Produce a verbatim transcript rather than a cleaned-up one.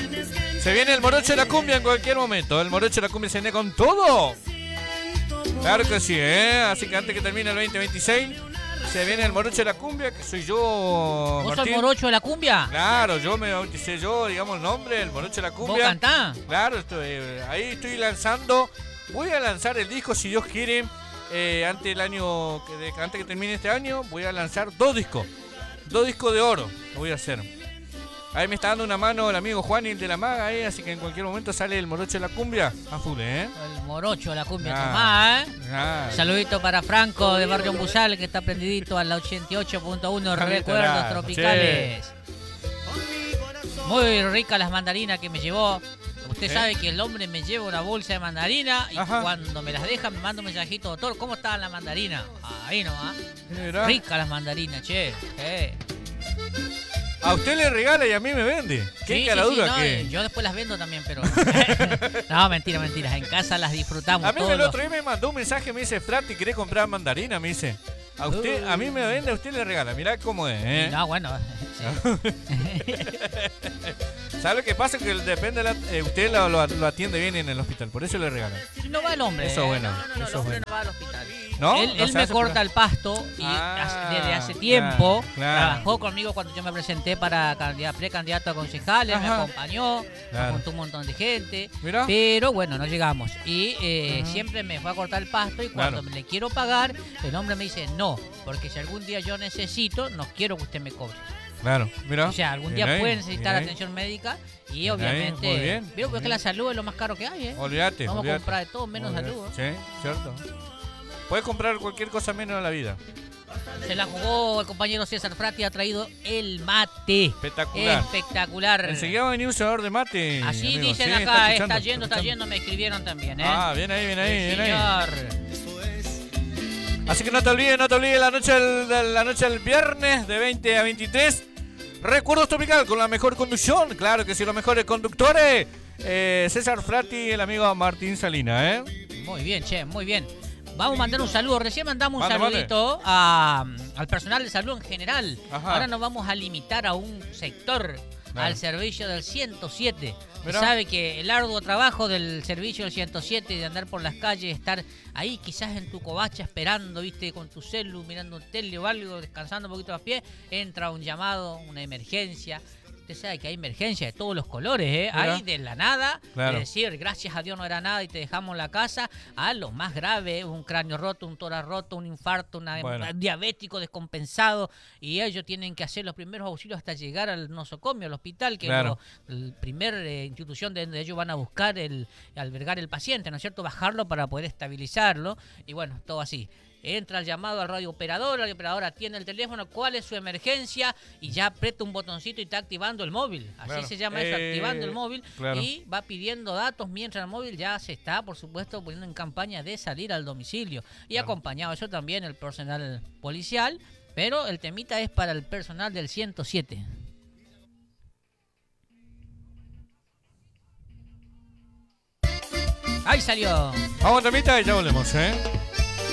Se viene el morocho de la cumbia en cualquier momento. El morocho de la cumbia se viene con todo. Claro que sí, ¿eh? Así que antes que termine el veinte veintiséis, se viene el morocho de la cumbia, que soy yo, ¿Vos sos Martín. el morocho de la cumbia? Claro, yo me bauticé yo, digamos el nombre, el morocho de la cumbia. ¿Vos cantás? Claro, estoy, eh, ahí estoy lanzando. Voy a lanzar el disco, si Dios quiere, eh, antes del año, que de- antes que termine este año, voy a lanzar dos discos. Dos discos de oro, lo voy a hacer. Ahí me está dando una mano el amigo Juan y el de la Maga, eh, así que en cualquier momento sale el morocho de la cumbia a full, ¿eh? El morocho de la cumbia, Ah, Tomás, ¿eh? ah. Saludito para Franco de Barrio Umbuzal, que está prendidito a la ochenta y ocho punto uno, Ahí recuerdos estará, tropicales. Muy ricas las mandarinas que me llevó. Usted ¿Eh? sabe que el hombre me lleva una bolsa de mandarina y Ajá. cuando me las deja me manda un mensajito, doctor, ¿cómo estaban las mandarinas? Ahí nomás. Mirá. Ricas las mandarinas, che. Eh. A usted le regala y a mí me vende. Qué Sí, cara sí, sí, dura no, que. eh, yo después las vendo también, pero... no, mentira, mentira. En casa las disfrutamos A mí todos el los- otro día me mandó un mensaje, me dice, Frati, ¿querés comprar mandarina? Me dice. A usted, a mí me vende, a usted le regala. Mirá cómo es, ¿eh? No, bueno. sí. ¿Sabe lo que pasa? Que depende, de la, eh, usted lo, lo- lo atiende bien en el hospital, por eso le regala. No va el hombre. Eso es eh. bueno, No, no, no, eso el es hombre bueno. no va al hospital. ¿No? Él, No él se me hace corta por- el pasto y Ah, hace- desde hace tiempo claro, claro. trabajó conmigo cuando yo me presenté para candidato, precandidato a concejales, me Ajá. acompañó, Claro. juntó un montón de gente. Mirá. Pero bueno, no llegamos. Y eh, Ajá. siempre me fue a cortar el pasto y cuando Claro. le quiero pagar, el hombre me dice no, porque si algún día yo necesito, no quiero que usted me cobre. Claro, mira. O sea, algún Bien día ahí, puede necesitar bien ahí. atención médica y Bien ahí, obviamente... muy bien, Veo muy que bien. la salud es lo más caro que hay, ¿eh? Olvídate, Vamos olvídate. a comprar de todo menos Olvídate. salud. ¿eh? Sí, cierto. Puedes comprar cualquier cosa menos en la vida. Se la jugó el compañero César Frati, ha traído el mate. Espectacular. Espectacular. Enseguida va a venir un cegador de mate. Así amigo. dicen Sí, acá, está está, escuchando, yendo, está escuchando. yendo, me escribieron también, ¿eh? Ah, bien ahí, bien ahí, Sí, bien ahí. señor. Así que no te olvides, no te olvides la noche del, de la noche del viernes de veinte a veintitrés. Recuerdos Tropical con la mejor conducción. Claro que sí, los mejores conductores. Eh, César Frati y el amigo Martín Salina, ¿eh? Muy bien, che, muy bien. Vamos a mandar un saludo. Recién mandamos un Mande, saludito a, al personal de salud en general. Ajá. Ahora nos vamos a limitar a un sector, Claro. al servicio del ciento siete. Se Mirá. sabe que el arduo trabajo del servicio del ciento siete, de andar por las calles, estar ahí quizás en tu covacha esperando, viste, con tu celu, mirando un tele o algo, descansando un poquito a pie, entra un llamado, una emergencia. Usted sabe que hay emergencia de todos los colores, ¿eh? Mirá. Hay de la nada, Claro. de decir, gracias a Dios no era nada y te dejamos en la casa, a lo más grave, un cráneo roto, un tórax roto, un infarto, una, Bueno. un diabético descompensado, y ellos tienen que hacer los primeros auxilios hasta llegar al nosocomio, al hospital, que Claro. es la primera institución de donde ellos van a buscar el albergar el paciente, ¿no es cierto? Bajarlo para poder estabilizarlo, y bueno, todo así. Entra el llamado al radio operador, el radio operador atiende el teléfono, cuál es su emergencia y ya aprieta un botoncito y está activando el móvil. Así Claro. se llama eso, Eh, activando el móvil claro. y va pidiendo datos mientras el móvil ya se está, por supuesto, poniendo en campaña de salir al domicilio. Y Claro. acompañado eso también el personal policial, pero el temita es para el personal del ciento siete. Ahí salió. Vamos, Tomita, y ya volvemos, ¿eh?